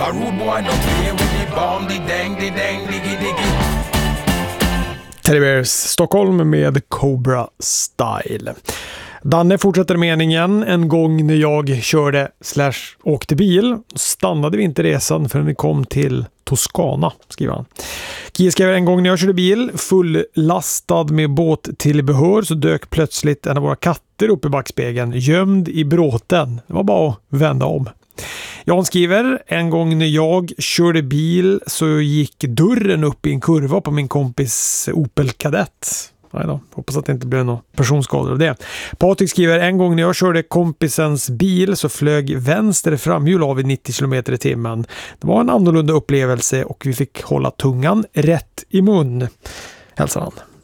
A rude boy no play with the bomb, the dang, diggy diggy. Teddy Bears Stockholm med Cobra Style. Danne fortsätter meningen. En gång när jag körde / åkte bil stannade vi inte resan förrän vi kom till Toscana, skriver han. Kia skriver: en gång när jag körde bil fullastad med båttillbehör så dök plötsligt en av våra katter upp i backspegeln, gömd i bråten. Det var bara att vända om. Jan skriver: en gång när jag körde bil så gick dörren upp i en kurva på min kompis Opel Kadett. Nej då, hoppas att det inte blir någon personskador av det. Patrik skriver: en gång när jag körde kompisens bil så flög vänster framhjul av i 90 km/h. Det var en annorlunda upplevelse och vi fick hålla tungan rätt i mun. Hälsar han.